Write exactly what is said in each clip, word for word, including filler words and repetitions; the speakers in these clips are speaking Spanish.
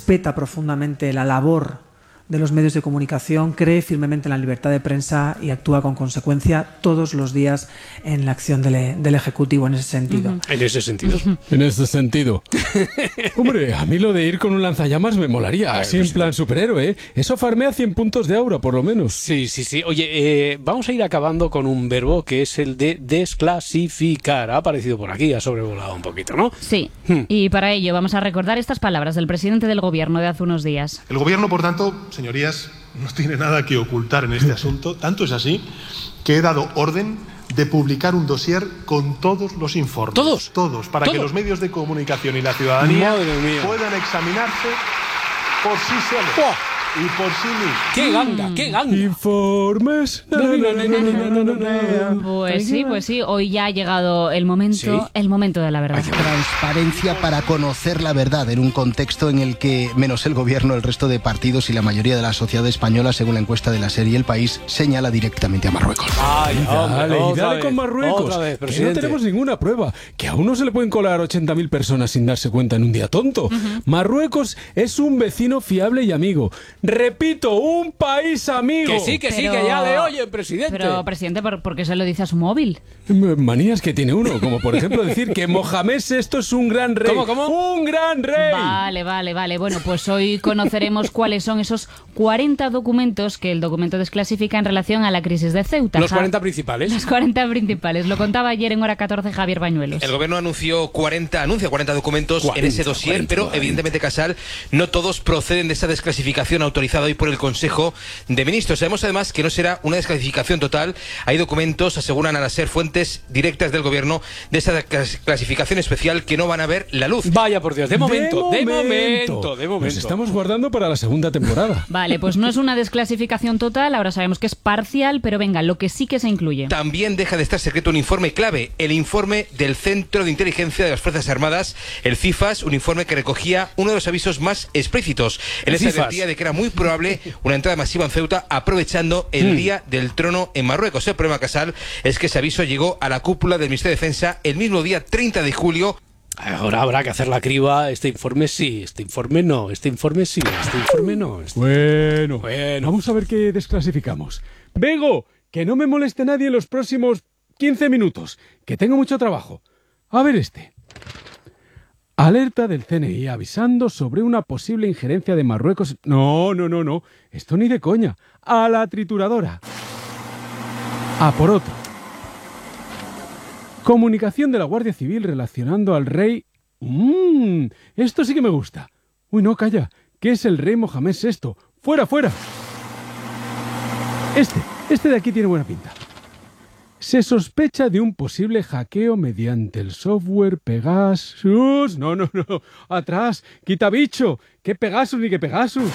respeta profundamente la labor de los medios de comunicación, cree firmemente en la libertad de prensa y actúa con consecuencia todos los días en la acción del, del Ejecutivo en ese sentido. Uh-huh. En ese sentido. Uh-huh. En ese sentido. Hombre, a mí lo de ir con un lanzallamas me molaría, así en plan superhéroe, ¿eh? Eso farmea cien puntos de aura, por lo menos. Sí, sí, sí. Oye, eh, vamos a ir acabando con un verbo que es el de desclasificar. Ha aparecido por aquí, ha sobrevolado un poquito, ¿no? Sí, hmm. y para ello vamos a recordar estas palabras del presidente del Gobierno de hace unos días. El Gobierno, por tanto, señorías, no tiene nada que ocultar en este asunto. Tanto es así que he dado orden de publicar un dossier con todos los informes. ¿Todos? Todos, para ¿Todos? que los medios de comunicación y la ciudadanía Madre puedan examinarse por sí solos. ¡Oh! Y por sí mismos. ¡Qué ganga, qué ganga! Informes. Pues sí, pues sí. Hoy ya ha llegado el momento, ¿sí? el momento de la verdad. Transparencia para conocer la verdad en un contexto en el que, menos el gobierno, el resto de partidos y la mayoría de la sociedad española, según la encuesta de la serie El País, señala directamente a Marruecos. Ay, y dale, y dale con Marruecos. Vez, que no tenemos ninguna prueba. Que a uno se le pueden colar ochenta mil personas sin darse cuenta en un día tonto. Uh-huh. Marruecos es un vecino fiable y amigo. Repito, un país amigo. Que sí, que pero, sí, que ya le oyen, presidente. Pero, presidente, ¿por, ¿por qué se lo dice a su móvil? Manías que tiene uno, como por ejemplo decir que Mohamed sexto es un gran rey. ¿Cómo, cómo? ¡Un gran rey! Vale, vale, vale. Bueno, pues hoy conoceremos cuáles son esos cuarenta documentos que el documento desclasifica en relación a la crisis de Ceuta. Los cuarenta principales. Los cuarenta principales. Lo contaba ayer en Hora catorce Javier Bañuelos. El gobierno anunció cuarenta, anuncia cuarenta documentos cuarenta, en ese dossier, cuarenta, pero cuarenta. Evidentemente, Casal, no todos proceden de esa desclasificación autorizada hoy por el Consejo de Ministros. Sabemos además que no será una desclasificación total. Hay documentos, aseguran a la SER fuentes directas del gobierno, de esa clasificación especial que no van a ver la luz. Vaya por Dios, de momento, de, de momento, momento, de momento. Nos estamos guardando para la segunda temporada. Vale, pues no es una desclasificación total, ahora sabemos que es parcial, pero venga, lo que sí que se incluye. También deja de estar secreto un informe clave, el informe del Centro de Inteligencia de las Fuerzas Armadas, el CIFAS, un informe que recogía uno de los avisos más explícitos. En esta advertía de que era muy probable una entrada masiva en Ceuta aprovechando el hmm. Día del Trono en Marruecos. El problema, Casal, es que ese aviso llegó a la cúpula del Ministerio de Defensa el mismo día treinta de julio. Ahora habrá que hacer la criba. Este informe sí, este informe no, este informe sí, este informe no. Este... Bueno, bueno, vamos a ver qué desclasificamos. Bego, que no me moleste nadie en los próximos quince minutos, que tengo mucho trabajo. A ver este. Alerta del C N I avisando sobre una posible injerencia de Marruecos. No, no, no, no. Esto ni de coña. A la trituradora. A por otro. Comunicación de la Guardia Civil relacionando al rey... Mmm, esto sí que me gusta. Uy, no, calla. Que es el rey Mohamed sexto. ¡Fuera, fuera! Este, este de aquí tiene buena pinta. Se sospecha de un posible hackeo mediante el software Pegasus. No, no, no. Atrás. Quita bicho. ¿Qué Pegasus ni qué Pegasus?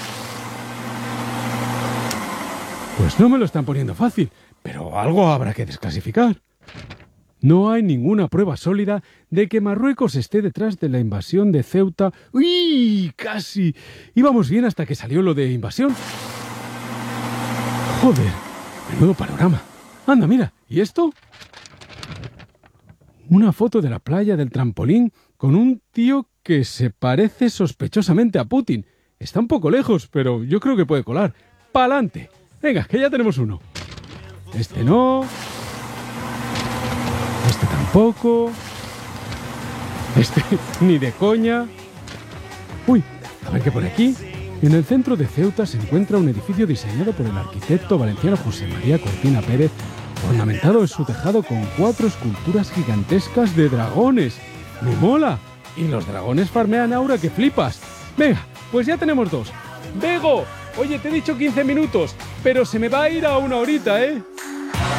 Pues no me lo están poniendo fácil, pero algo habrá que desclasificar. No hay ninguna prueba sólida de que Marruecos esté detrás de la invasión de Ceuta. ¡Uy! Casi. Íbamos bien hasta que salió lo de invasión. Joder, menudo panorama. Anda, mira, ¿y esto? Una foto de la playa del trampolín con un tío que se parece sospechosamente a Putin. Está un poco lejos, pero yo creo que puede colar. ¡Pa'lante! Venga, que ya tenemos uno. Este no. Este tampoco. Este ni de coña. Uy, a ver qué por aquí. En el centro de Ceuta se encuentra un edificio diseñado por el arquitecto valenciano José María Cortina Pérez, ornamentado en su tejado con cuatro esculturas gigantescas de dragones. ¡Me mola! Y los dragones farmean aura que flipas. Venga, pues ya tenemos dos. ¡Bego! Oye, te he dicho quince minutos, pero se me va a ir a una horita, ¿eh?